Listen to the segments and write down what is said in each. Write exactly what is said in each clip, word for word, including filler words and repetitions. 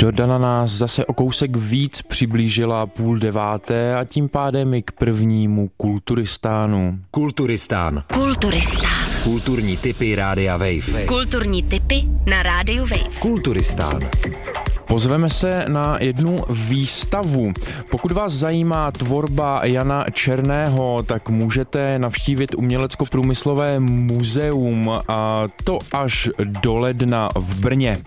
Jordana nás zase o kousek víc přiblížila půl deváté a tím pádem i k prvnímu Kulturistánu. Kulturistán. Kulturistán. Kulturní tipy Rádia Wave. Kulturní tipy na Rádiu Wave. Kulturistán. Pozveme se na jednu výstavu. Pokud vás zajímá tvorba Jana Černého, tak můžete navštívit Umělecko-průmyslové muzeum, a to až do ledna v Brně.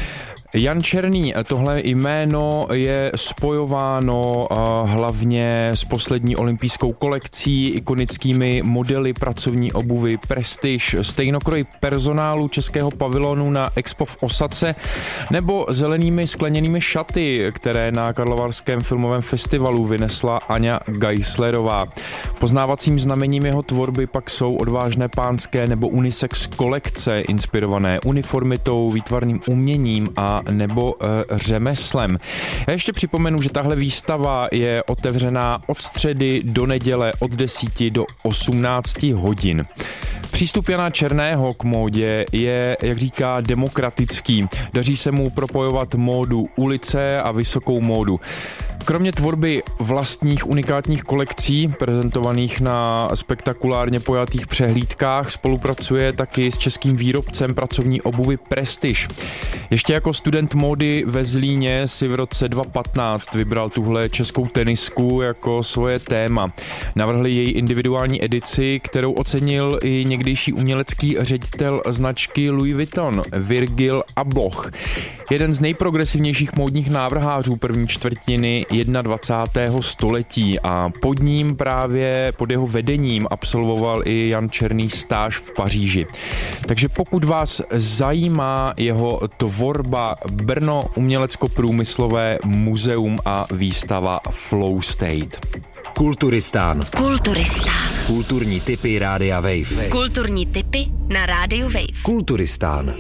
Jan Černý, tohle jméno je spojováno hlavně s poslední olympijskou kolekcí, ikonickými modely pracovní obuvy Prestige, stejnokroj personálu českého pavilonu na Expo v Osace nebo zelenými skleněnými šaty, které na Karlovarském filmovém festivalu vynesla Aňa Geislerová. Poznávacím znamením jeho tvorby pak jsou odvážné pánské nebo unisex kolekce inspirované uniformitou, výtvarným uměním a nebo e, řemeslem. Já ještě připomenu, že tahle výstava je otevřená od středy do neděle od deseti do osmnácti hodin. Přístup Jana Černého k módě je, jak říká, demokratický. Daří se mu propojovat módu ulice a vysokou módu. Kromě tvorby vlastních unikátních kolekcí, prezentovaných na spektakulárně pojatých přehlídkách, spolupracuje taky s českým výrobcem pracovní obuvy Prestige. Ještě jako student módy ve Zlíně si v roce dva tisíce patnáct vybral tuhle českou tenisku jako svoje téma. Navrhli její individuální edici, kterou ocenil i někdejší umělecký ředitel značky Louis Vuitton, Virgil Abloh. Jeden z nejprogresivnějších módních návrhářů první čtvrtiny dvacátého prvního století a pod ním právě pod jeho vedením absolvoval i Jan Černý stáž v Paříži. Takže pokud vás zajímá jeho tvorba, Brno Umělecko-průmyslové muzeum a výstava Flow State. Kulturistán. Kulturistán. Kulturní tipy Rádia Wave. Kulturní tipy na Rádiu Wave. Kulturistán.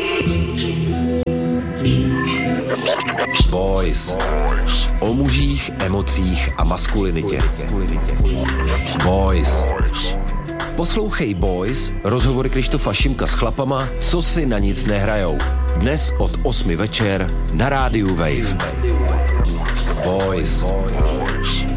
Boys. O mužích, emocích a maskulinitě. Boys. Poslouchej Boys, rozhovory Krištofa Šimka s chlapama, co si na nic nehrajou. Dnes od osmi večer na Rádiu Wave. Boys.